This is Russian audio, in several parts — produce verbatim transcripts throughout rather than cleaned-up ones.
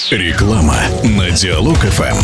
Реклама на Диалог эф эм.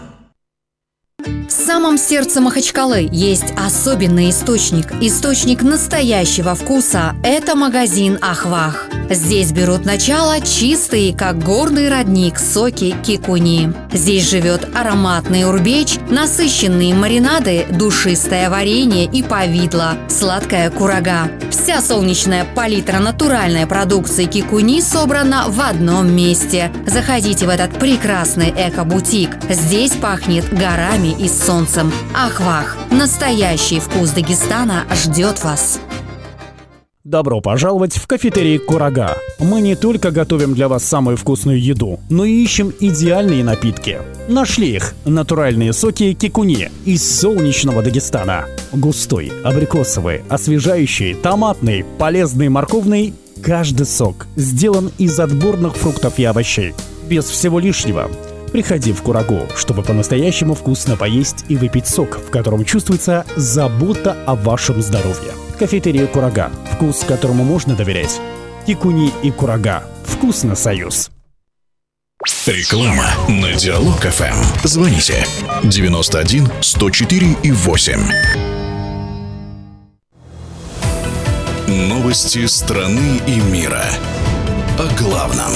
В самом сердце Махачкалы есть особенный источник. Источник настоящего вкуса – это магазин «Ахвах». Здесь берут начало чистые, как горный родник, соки кикуни. Здесь живет ароматный урбеч, насыщенные маринады, душистое варенье и повидло, сладкая курага. Вся солнечная палитра натуральной продукции кикуни собрана в одном месте. Заходите в этот прекрасный эко-бутик. Здесь пахнет горами и солнцем. Ахвах. Настоящий вкус Дагестана ждет вас. Добро пожаловать в кафетерий «Курага». Мы не только готовим для вас самую вкусную еду, но и ищем идеальные напитки. Нашли их – натуральные соки кикуни из солнечного Дагестана. Густой, абрикосовый, освежающий, томатный, полезный, морковный – каждый сок сделан из отборных фруктов и овощей. Без всего лишнего. Приходи в «Курагу», чтобы по-настоящему вкусно поесть и выпить сок, в котором чувствуется забота о вашем здоровье. Кафетерия «Курага», вкус, которому можно доверять. Кикуни и «Курага». Вкусно, союз. Реклама на Диалог эф эм. Звоните девяносто один сто четыре и восемь. Новости страны и мира. О главном.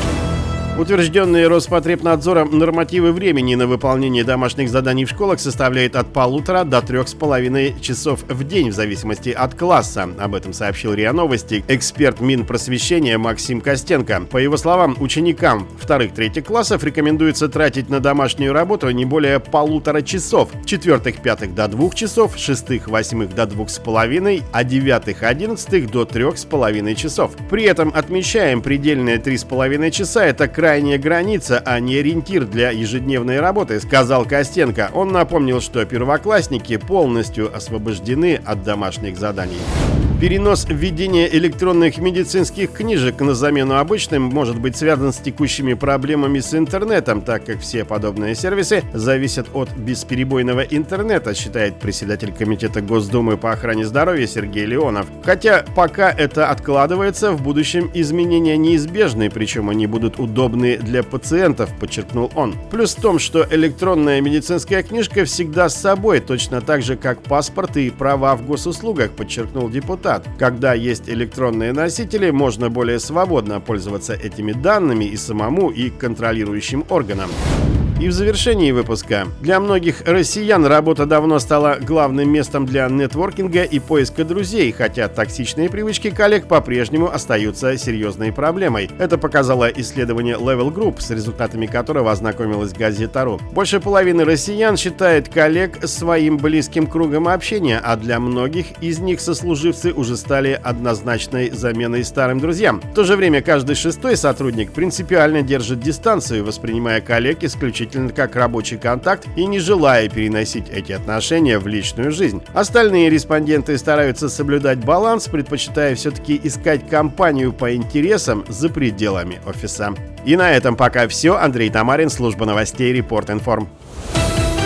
Утвержденные Роспотребнадзором нормативы времени на выполнение домашних заданий в школах составляют от полутора до трех с половиной часов в день в зависимости от класса. Об этом сообщил РИА Новости эксперт Минпросвещения Максим Костенко. По его словам, ученикам вторых-третьих классов рекомендуется тратить на домашнюю работу не более полутора часов, четвертых-пятых до двух часов, шестых-восьмых до двух с половиной, а девятых-одиннадцатых до трех с половиной часов. При этом отмечаем, предельные три с половиной часа – это крайняя граница, а не ориентир для ежедневной работы, сказал Костенко. Он напомнил, что первоклассники полностью освобождены от домашних заданий. Перенос введения электронных медицинских книжек на замену обычным может быть связан с текущими проблемами с интернетом, так как все подобные сервисы зависят от бесперебойного интернета, считает председатель Комитета Госдумы по охране здоровья Сергей Леонов. Хотя пока это откладывается, в будущем изменения неизбежны, причем они будут удобны для пациентов, подчеркнул он. Плюс в том, что электронная медицинская книжка всегда с собой, точно так же, как паспорт и права в госуслугах, подчеркнул депутат. Когда есть электронные носители, можно более свободно пользоваться этими данными и самому, и контролирующим органам. И в завершении выпуска. Для многих россиян работа давно стала главным местом для нетворкинга и поиска друзей, хотя токсичные привычки коллег по-прежнему остаются серьезной проблемой. Это показало исследование Level Group, с результатами которого ознакомилась газета.ру. Больше половины россиян считает коллег своим близким кругом общения, а для многих из них сослуживцы уже стали однозначной заменой старым друзьям. В то же время каждый шестой сотрудник принципиально держит дистанцию, воспринимая коллег исключительно как рабочий контакт и не желая переносить эти отношения в личную жизнь. Остальные респонденты стараются соблюдать баланс, предпочитая все-таки искать компанию по интересам за пределами офиса. И на этом пока все. Андрей Тамарин, служба новостей Репорт Информ.